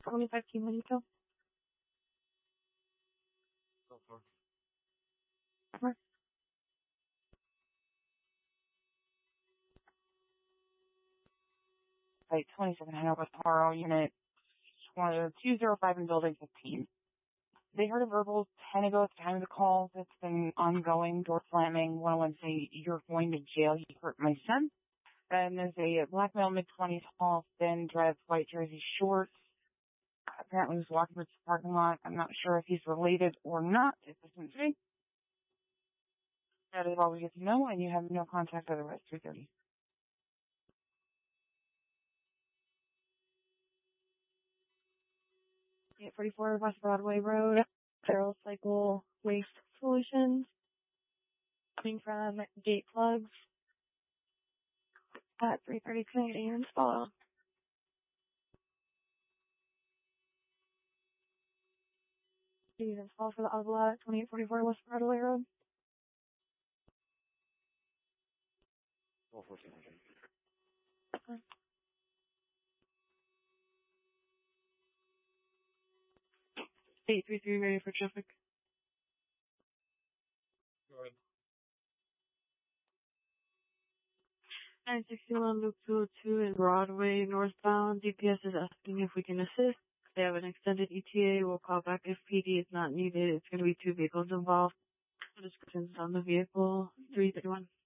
25 team Benito. Go for it. Over. Site 27 Hanover Taro, Unit 205 in Building 15. They heard a verbal 10 ago at the time of the call that's been ongoing, door slamming, 101 saying, "You're going to jail, you hurt my son." Then there's a black male, mid-20s, tall, thin, dress, white jersey, shorts. Apparently was walking towards the parking lot. I'm not sure if he's related or not. It doesn't say. That is all we get to know, and you have no contact otherwise. 3:30. 844 West Broadway Road, Feral Cycle Waste Solutions, coming from Gate Plugs at 3:32 a.m. Follow. Please install for the Avila at 2844 West Broadway Road. Go for it. 833 ready for traffic. Go ahead. 961 Loop 202 in Broadway, northbound. DPS is asking if we can assist. They have an extended ETA. We'll call back if PD is not needed. It's going to be 2 vehicles involved. Descriptions on the vehicle. 331.